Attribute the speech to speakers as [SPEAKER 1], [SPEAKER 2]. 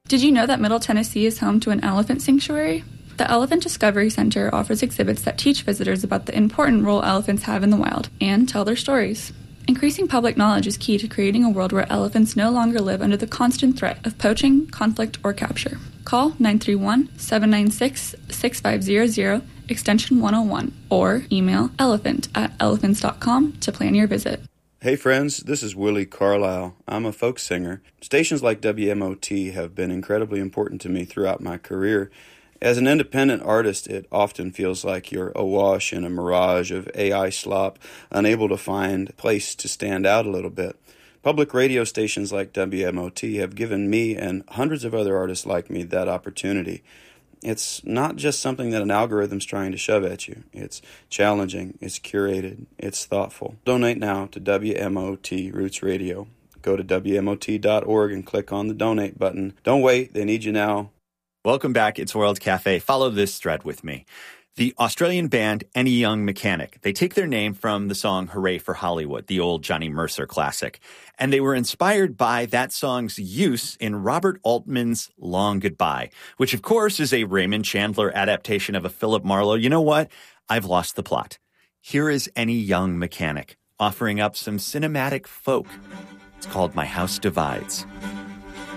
[SPEAKER 1] Did you know that Middle Tennessee is home to an elephant sanctuary? The Elephant Discovery Center offers exhibits that teach visitors about the important role elephants have in the wild and tell their stories. Increasing public knowledge is key to creating a world where elephants no longer live under the constant threat of poaching, conflict, or capture. Call 931-796-6500, extension 101, or email elephant@elephants.com to plan your visit.
[SPEAKER 2] Hey friends, this is Willie Carlisle. I'm a folk singer. Stations like WMOT have been incredibly important to me throughout my career. As an independent artist, it often feels like you're awash in a mirage of AI slop, unable to find a place to stand out a little bit. Public radio stations like WMOT have given me and hundreds of other artists like me that opportunity. It's not just something that an algorithm's trying to shove at you. It's challenging, it's curated, it's thoughtful. Donate now to WMOT Roots Radio. Go to WMOT.org and click on the donate button. Don't wait, they need you now.
[SPEAKER 3] Welcome back. It's World Cafe. Follow this thread with me. The Australian band Any Young Mechanic. They take their name from the song Hooray for Hollywood, the old Johnny Mercer classic. And they were inspired by that song's use in Robert Altman's Long Goodbye, which of course is a Raymond Chandler adaptation of a Philip Marlowe. You know what? I've lost the plot. Here is Any Young Mechanic offering up some cinematic folk. It's called My House Divides.